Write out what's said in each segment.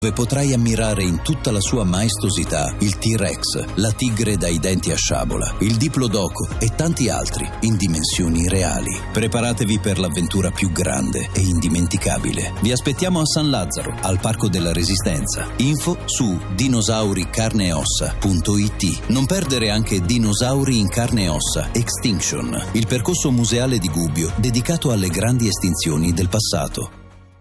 dove potrai ammirare in tutta la sua maestosità il T-Rex, la tigre dai denti a sciabola, il Diplodocus e tanti altri in dimensioni reali. Preparatevi per l'avventura più grande e indimenticabile. Vi aspettiamo a San Lazzaro, al Parco della Resistenza. Info su dinosauricarneossa.it. Non perdere anche Dinosauri in carne e ossa Extinction, il percorso museale di Gubbio dedicato alle grandi estinzioni del passato.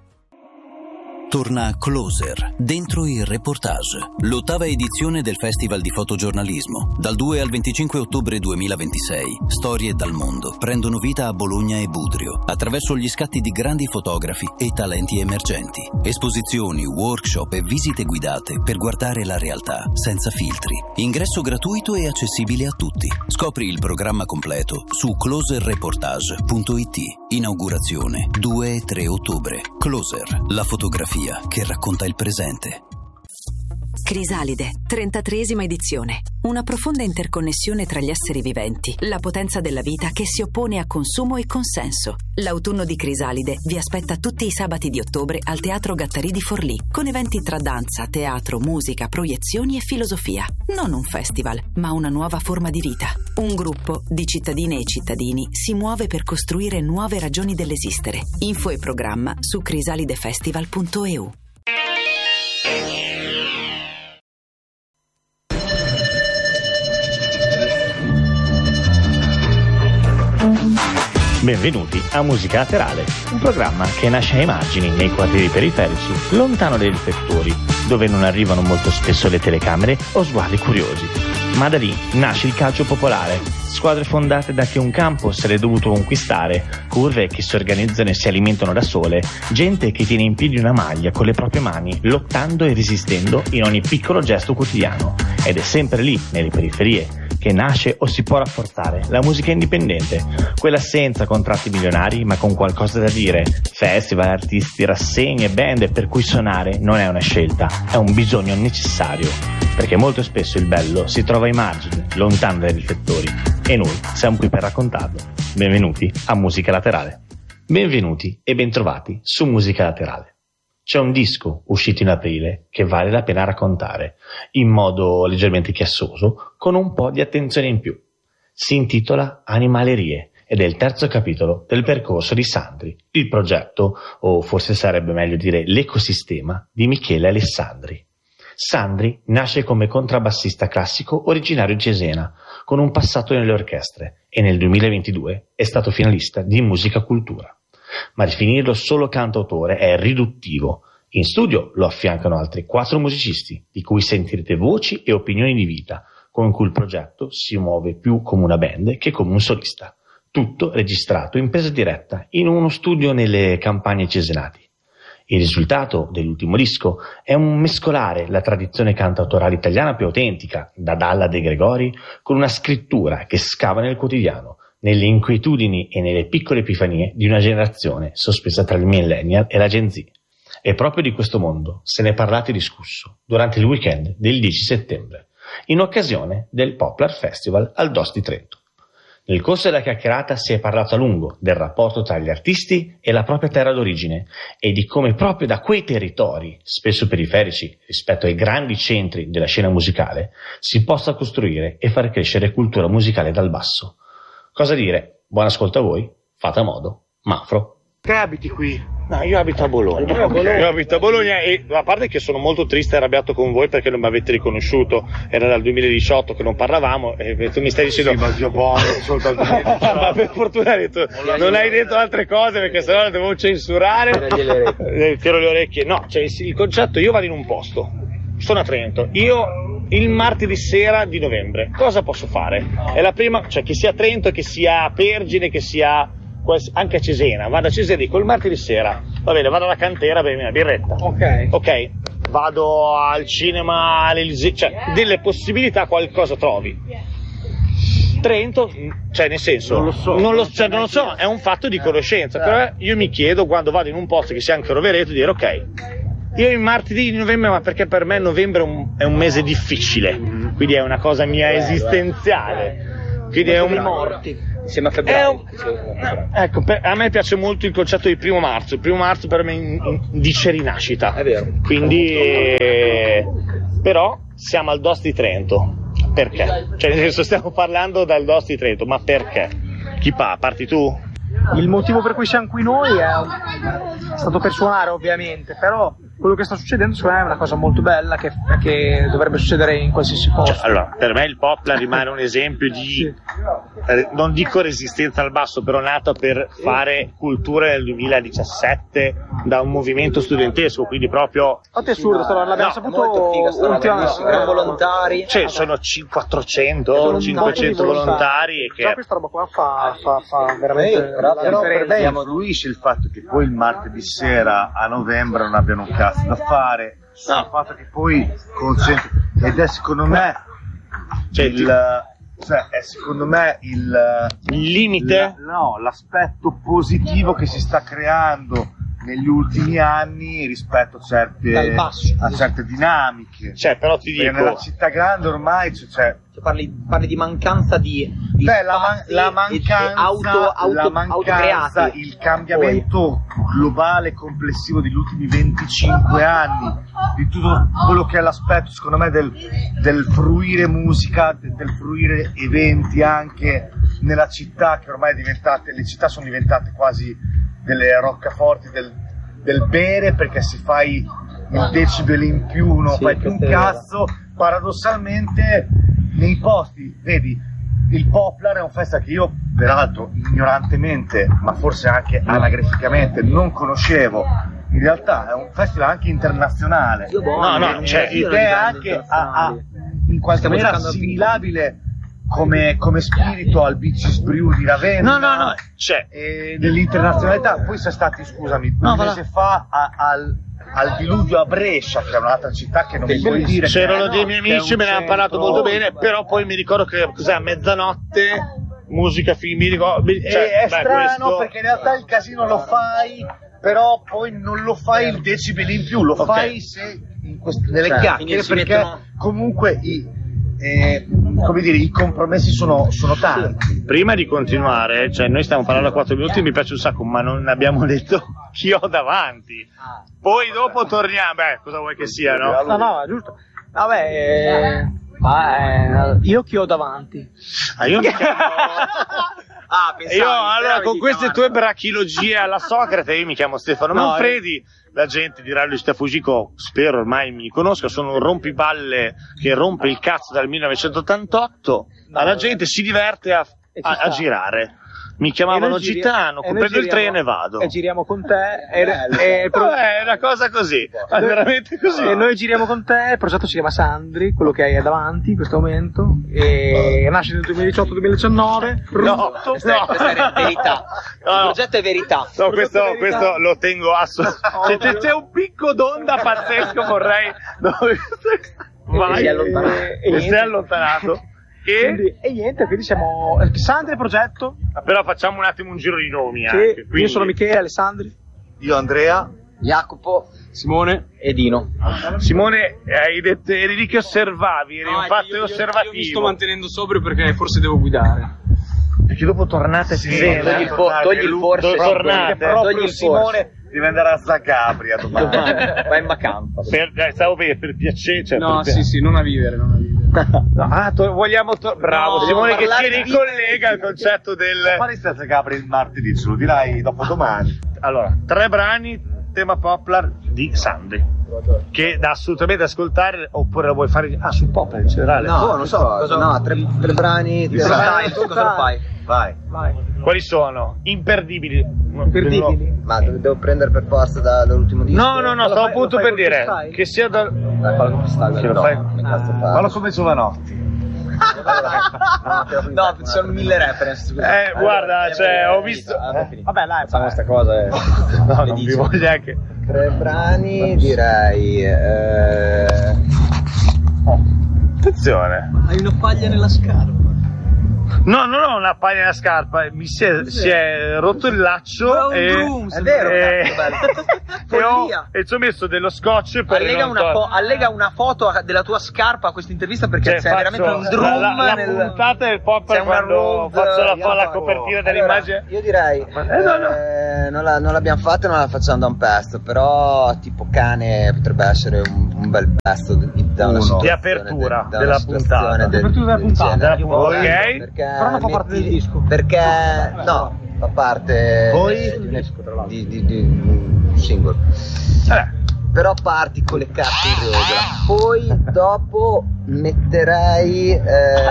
Torna Closer, dentro il reportage, l'8ª edizione del Festival di Fotogiornalismo. Dal 2 al 25 ottobre 2026, storie dal mondo prendono vita a Bologna e Budrio, attraverso gli scatti di grandi fotografi e talenti emergenti. Esposizioni, workshop e visite guidate per guardare la realtà senza filtri. Ingresso gratuito e accessibile a tutti. Scopri il programma completo su closerreportage.it. Inaugurazione 2 e 3 ottobre. Closer, la fotografia che racconta il presente. Crisalide, 33esima edizione. Una profonda interconnessione tra gli esseri viventi, la potenza della vita che si oppone a consumo e consenso. L'autunno di Crisalide vi aspetta tutti i sabati di ottobre al Teatro Gattari di Forlì, con eventi tra danza, teatro, musica, proiezioni e filosofia. Non un festival, ma una nuova forma di vita. Un gruppo di cittadine e cittadini si muove per costruire nuove ragioni dell'esistere. Info e programma su crisalidefestival.eu. Benvenuti a Musica Laterale, un programma che nasce ai margini, nei quartieri periferici, lontano dai riflettori, dove non arrivano molto spesso le telecamere o sguardi curiosi. Ma da lì nasce il calcio popolare, squadre fondate da chi un campo se l'è dovuto conquistare, curve che si organizzano e si alimentano da sole, gente che tiene in piedi una maglia con le proprie mani, lottando e resistendo in ogni piccolo gesto quotidiano. Ed è sempre lì, nelle periferie, che nasce o si può rafforzare la musica indipendente, quella senza contratti milionari ma con qualcosa da dire, festival, artisti, rassegne, band, per cui suonare non è una scelta, è un bisogno necessario, perché molto spesso il bello si trova ai margini, lontano dai riflettori, e noi siamo qui per raccontarlo. Benvenuti a Musica Laterale. Benvenuti e bentrovati su Musica Laterale. C'è un disco uscito in aprile che vale la pena raccontare, in modo leggermente chiassoso, con un po' di attenzione in più. Si intitola Animalerie ed è il terzo capitolo del percorso di Sandri, il progetto, o forse sarebbe meglio dire l'ecosistema, di Michele Alessandri. Sandri nasce come contrabbassista classico originario di Cesena, con un passato nelle orchestre, e nel 2022 è stato finalista di Musica Cultura. Ma definirlo solo cantautore è riduttivo. In studio lo affiancano altri 4 musicisti, di cui sentirete voci e opinioni di vita, con cui il progetto si muove più come una band che come un solista. Tutto registrato in presa diretta in uno studio nelle campagne cesenati. Il risultato dell'ultimo disco è un mescolare la tradizione cantautorale italiana più autentica, da Dalla De Gregori, con una scrittura che scava nel quotidiano, nelle inquietudini e nelle piccole epifanie di una generazione sospesa tra il millennial e la Gen Z. E proprio di questo mondo se ne è parlato e discusso durante il weekend del 10 settembre, in occasione del Poplar Festival al DOS di Trento. Nel corso della chiacchierata si è parlato a lungo del rapporto tra gli artisti e la propria terra d'origine e di come proprio da quei territori, spesso periferici rispetto ai grandi centri della scena musicale, si possa costruire e far crescere cultura musicale dal basso. Cosa dire? Buon ascolto a voi, fate a modo, Mafro. Che abiti qui? No, io abito a Bologna. Io abito a Bologna e a parte che sono molto triste e arrabbiato con voi perché non mi avete riconosciuto, era dal 2018 che non parlavamo e tu mi stai dicendo... Sì, ma zio buono, soltanto... Ma per fortuna hai detto, non hai detto altre cose perché sennò le devo censurare. Tiro le orecchie. No, cioè il concetto, io vado in un posto, sono a Trento, io... Il martedì sera di novembre, cosa posso fare? È la prima, cioè che sia a Trento, che sia a Pergine, che sia anche a Cesena, vado a Cesena, dico il martedì sera, va bene, vado alla cantera, bevi una birretta. Ok, vado al cinema, all'Elysée, cioè delle possibilità qualcosa trovi. Trento, cioè nel senso, non lo so, è un fatto di conoscenza, però io mi chiedo quando vado in un posto che sia anche Rovereto, dire ok, io il martedì di novembre, ma perché per me novembre è un mese difficile, quindi è una cosa mia esistenziale. Quindi è un morti. Insieme a febbraio. Ecco, a me piace molto il concetto di 1 marzo. Il 1 marzo per me dice rinascita. È vero. Quindi, però, siamo al DOS di Trento. Perché? Cioè, nel senso, stiamo parlando dal DOS di Trento, ma perché? Chi parti tu? Il motivo per cui siamo qui noi è stato per suonare, ovviamente, però quello che sta succedendo secondo me è una cosa molto bella che dovrebbe succedere in qualsiasi posto. Cioè, allora, per me il Poplar rimane un esempio di, non dico resistenza al basso, però nato per fare cultura nel 2017 da un movimento studentesco, quindi proprio... È assurdo, l'abbiamo saputo ultimamente. Volontari. Cioè, sono 400, 500 volontari e che... questa roba qua fa veramente la però per me differenza. influisce il fatto che poi il martedì sera a novembre non abbiano un cazzo da fare, il fatto che poi ed è secondo me è secondo me il limite? L'aspetto positivo che si sta creando negli ultimi anni rispetto a certe dinamiche. Cioè, però ti dico, nella città grande ormai parli di mancanza di la mancanza, il cambiamento globale complessivo degli ultimi 25 anni, di tutto quello che è l'aspetto secondo me del fruire musica, del fruire eventi anche nella città, che ormai le città sono diventate quasi delle roccaforti del bere, perché se fai il decibel in più non fai più un cazzo. Paradossalmente nei posti, vedi, il Poplar è un festival che io peraltro ignorantemente, ma forse anche anagraficamente, non conoscevo. In realtà è un festival anche internazionale, ed è anche in qualche maniera assimilabile come spirito al Beaches Brew di Ravenna, dell'internazionalità. Poi siamo stati, scusami, un mese fa al Diluvio a Brescia, che è un'altra città che non mi puoi dire. C'erano dei miei amici, me ne hanno parlato molto bene, però poi mi ricordo che cos'è, a mezzanotte, musica è strano perché in realtà il casino lo fai, però poi non lo fai il decibel in più, lo fai nelle chiacchiere, perché comunque come dire, i compromessi sono tanti. Prima di continuare, cioè noi stiamo parlando a 4 minuti, mi piace un sacco, ma non abbiamo detto chi ho davanti. Poi dopo torniamo, cosa vuoi che sia, no? No, giusto. Io chi ho davanti? Io mi chiamo... allora con queste tue brachilogie alla Socrate, io mi chiamo Stefano Manfredi. La gente dirà lui Fujiko, spero ormai mi conosca, sono un rompiballe che rompe il cazzo dal 1988. La gente si diverte a girare. Mi chiamavano Gitano, prendo il treno e vado. E giriamo con te. È una cosa così, è veramente così. E noi giriamo con te, il progetto si chiama Sandri, quello che hai davanti in questo momento. E nasce nel 2018-2019. Questa è verità. Il progetto è verità. No, questo lo tengo assolutamente. Se c'è un picco d'onda pazzesco vorrei... Vai, sei allontanato. Quindi siamo Sandri progetto. Però facciamo un attimo un giro di nomi. Io sono Michele, Alessandri. Io Andrea, Jacopo, Simone e Dino. Simone, eri lì che osservavi, eri infatti osservativo. Io mi sto mantenendo sobrio perché forse devo guidare. perché dopo tornate togli il forse, proprio Simone deve andare a Zagabria domani. Vai in vacanza. Stavo per piacere, cioè, no, per sì, non a vivere, non a vivere. Vogliamo bravo, no, Simone che ci ricollega al concetto del faresti a Zagabria il martedì, ce lo dirai dopo domani. Allora, 3 brani tema Poplar di Sandri che da assolutamente ascoltare, oppure lo vuoi fare sul Poplar in generale? No, non so, no, tre brani di cosa lo fai? Vai. Quali sono? Imperdibili. Ma devo prendere per forza dall'ultimo disco? No, stavo appunto per dire che sia da... fallo come stai, fallo come Giovanotti. No, ci sono 1000 reference. Guarda, cioè, ho visto... Vabbè, dai, facciamo questa cosa. No, non vi voglio neanche... 3 brani, direi... Attenzione. Hai una paglia nella scarpa. No, non ho una paglia nella scarpa, si è rotto il laccio è vero, e ci ho messo dello scotch per allega una foto della tua scarpa a questa intervista, perché c'è veramente un drum la puntata del Popper quando faccio la copertina dell'immagine. Io direi non l'abbiamo fatta e non la facciamo da un pezzo, però tipo cane potrebbe essere un bel pezzo da una situazione di apertura della puntata. Ok, però non fa parte del disco. Perché no, fa parte di un singolo. Però parti con le carte in regola. Poi dopo metterei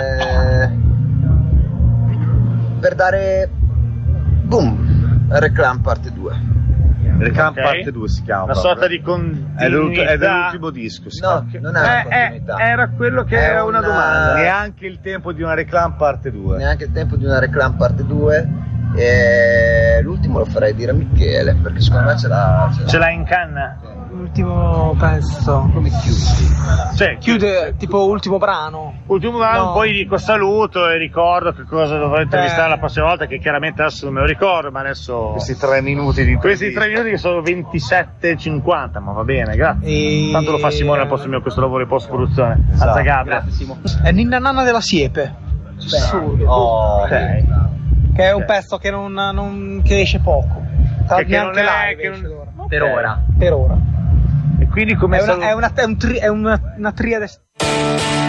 per dare boom, Reclam parte 2. Reclam parte 2 si chiama. Una sorta di continuità. È dell'ultimo disco. No, non è una continuità. Era quello che è una domanda. Neanche il tempo di una Reclam parte 2. Neanche il tempo di una Reclam parte 2. E l'ultimo lo farei dire a Michele, perché secondo me ce l'ha in canna. L'ultimo pezzo come chiude tipo ultimo brano, poi dico saluto e ricordo che cosa dovrò intervistare la prossima volta, che chiaramente adesso non me lo ricordo, ma adesso questi 3 minuti che sono 27:50, ma va bene, grazie. Tanto lo fa Simone al posto mio questo lavoro di post produzione. Esatto. Alza Gabriel. Grazie Simone. È Ninna Nanna della Siepe. Okay. Che è un pezzo che non che esce poco, neanche live per ora. E quindi come è una triade.